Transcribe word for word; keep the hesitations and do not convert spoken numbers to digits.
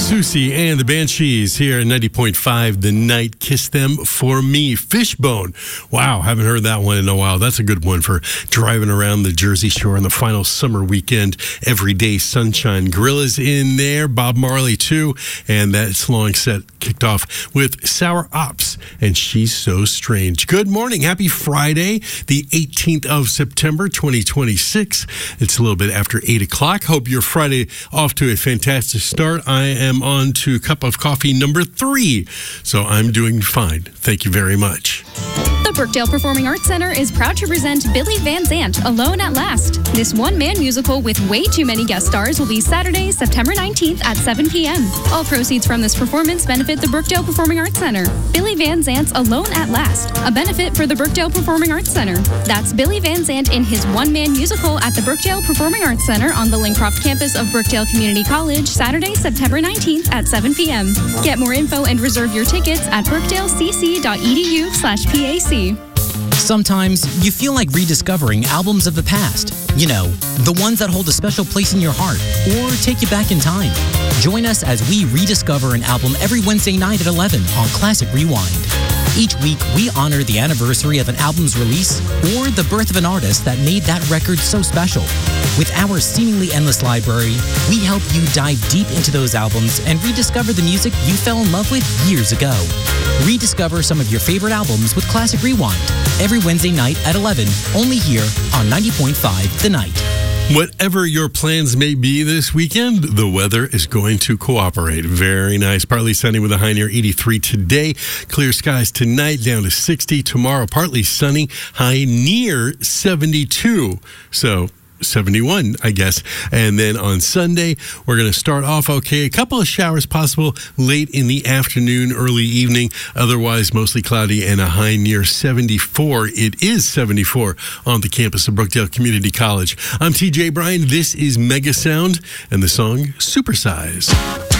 Susie and the Banshees here at ninety point five The Night. Kiss Them For Me. Fishbone. Wow, haven't heard that one in a while. That's a good one for driving around the Jersey Shore on the final summer weekend. Everyday Sunshine. Gorillas in there. Bob Marley too. And that long set kicked off with Sour Ops and She's So Strange. Good morning. Happy Friday, the eighteenth of September, twenty twenty-six. It's a little bit after eight o'clock. Hope your Friday off to a fantastic start. I am on to cup of coffee number three, so I'm doing fine. Thank you very much. The Brookdale Performing Arts Center is proud to present Billy Van Zandt, Alone at Last. This one-man musical with way too many guest stars will be Saturday, September nineteenth at seven p.m. All proceeds from this performance benefit the Brookdale Performing Arts Center. Billy Van Zandt's Alone at Last, a benefit for the Brookdale Performing Arts Center. That's Billy Van Zandt in his one-man musical at the Brookdale Performing Arts Center on the Lincroft campus of Brookdale Community College, Saturday, September nineteenth at seven p.m. Get more info and reserve your tickets at brookdalecc.edu slash PAC. Sometimes you feel like rediscovering albums of the past. You know, the ones that hold a special place in your heart or take you back in time. Join us as we rediscover an album every Wednesday night at eleven on Classic Rewind. Each week, we honor the anniversary of an album's release or the birth of an artist that made that record so special. With our seemingly endless library, we help you dive deep into those albums and rediscover the music you fell in love with years ago. Rediscover some of your favorite albums with Classic Rewind every Wednesday night at eleven, only here on ninety point five The Night. Whatever your plans may be this weekend, the weather is going to cooperate. Very nice. Partly sunny with a high near eighty-three today. Clear skies tonight, down to sixty. Tomorrow, partly sunny, high near seventy-two. So seventy-one, I guess. And then on Sunday, we're going to start off okay. A couple of showers possible late in the afternoon, early evening. Otherwise, mostly cloudy and a high near seventy-four. It is seventy-four on the campus of Brookdale Community College. I'm T J Bryan. This is Mega Sound and the song Supersize.